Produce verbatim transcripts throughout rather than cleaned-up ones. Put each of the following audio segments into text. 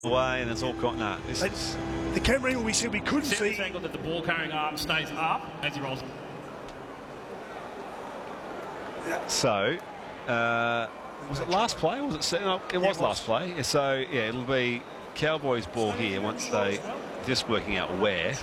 away, and it's all caught. No, this But is the camera angle we said we couldn't Set see. this angle that the ball carrying arm stays up as he rolls. so. Uh, was it last play? Or was it? Se- no, it was was. last play. So yeah, it'll be Cowboys' ball here once they just working out where.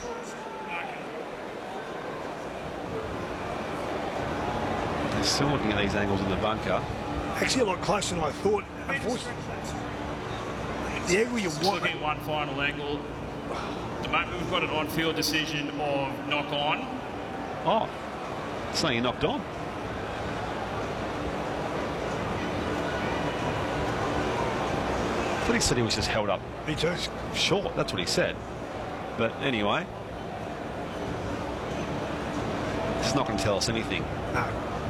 They're still looking at these angles in the bunker. Actually, a lot closer than I thought. Unfortunately, the angle you Just want. looking at one final angle. At the moment we've got an on-field decision of knock on. Oh, something he knocked on. I thought he said he was just held up Me too. short. That's what he said. But anyway, it's not going to tell us anything. No.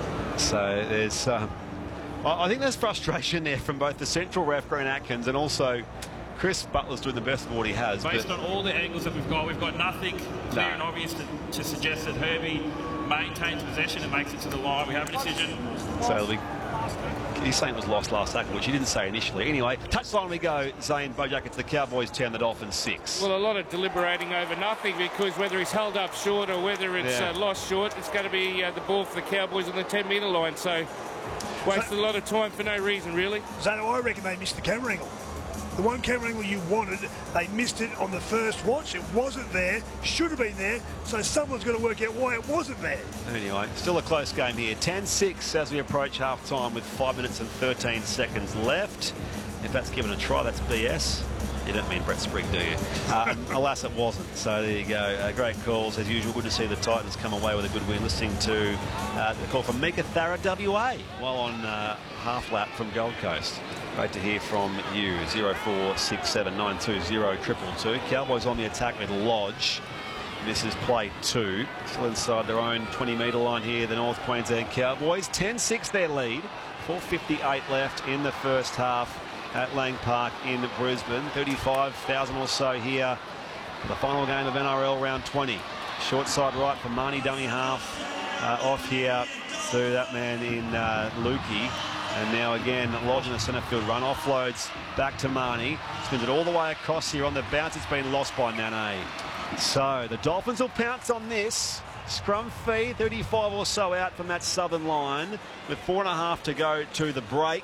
So there's, uh, I I think there's frustration there from both the central ref, Grant Atkins, and also Chris Butler's doing the best of what he has. Based but on all the angles that we've got, we've got nothing clear No. and obvious to, to suggest that Herbie maintains possession and makes it to the line. We have a decision. So it'll be, he's saying it was lost last tackle, which he didn't say initially. Anyway, touchline we go. Zane Bojack, it's the Cowboys ten, the Dolphins six. Well, a lot of deliberating over nothing, because whether he's held up short or whether it's Yeah. uh, lost short, it's going to be uh, the ball for the Cowboys on the ten metre line. So wasted a lot of time for no reason, really. Zano, I reckon they missed the camera angle. The one camera angle you wanted, they missed it on the first watch. It wasn't there, should have been there, so someone's got to work out why it wasn't there. Anyway, still a close game here. ten six as we approach half-time with five minutes and thirteen seconds left. If that's given a try, that's B S. You don't mean Brett Sprigg, do you? Uh, alas, it wasn't. So there you go. Uh, great calls, as usual. Good to see the Titans come away with a good win. Listening to uh, the call from Mika Thara, W A, while on uh, half lap from Gold Coast. Great to hear from you. zero four six seven nine two zero two two two. Cowboys on the attack with Lodge. This is play two. Still inside their own twenty metre line here, the North Queensland Cowboys. ten six their lead. four fifty-eight left in the first half at Lang Park in Brisbane. thirty-five thousand or so here for the final game of N R L round twenty. Short side right for Marnie, dummy half uh, off here to that man in uh, Lukey. And now again, Lodge in the centre field run. Offloads back to Marnie. Spins it all the way across here on the bounce. It's been lost by Nane. So the Dolphins will pounce on this. Scrum fee, thirty-five or so out from that southern line with four and a half to go to the break.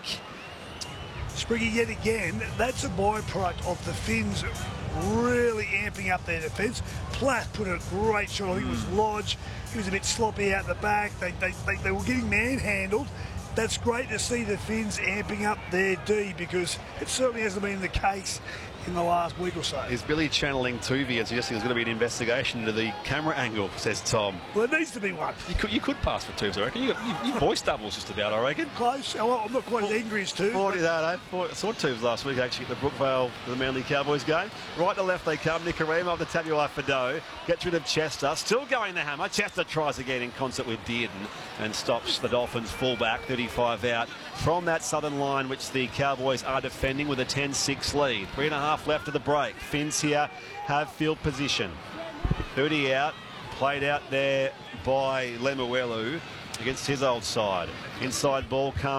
Spriggy, yet again, that's a byproduct of the Finns really amping up their defence. Platt put a great shot. I think it was Lodge. He was a bit sloppy out the back. They, they, they, they were getting manhandled. That's great to see the Finns amping up their D, because it certainly hasn't been the case in the last week or so. Is Billy channeling Tuvey and suggesting there's going to be an investigation into the camera angle, says Tom. Well, there needs to be one. You could, you could pass for Tubes, I reckon. You, got, you, you voice doubles just about, I reckon. Close. Oh, I'm not quite as angry as two. forty that, eh? I saw Tubes last week actually at the Brookvale, the Manly Cowboys game. Right to left they come. Nicarima up to Tabula Fado. Gets rid of Chester. Still going the hammer. Chester tries again in concert with Dearden and stops the Dolphins fullback. thirty-five out from that southern line, which the Cowboys are defending with a ten six lead. Three and a half left of the break. Finns here have field position. thirty out. Played out there by Lemuelu against his old side. Inside ball comes.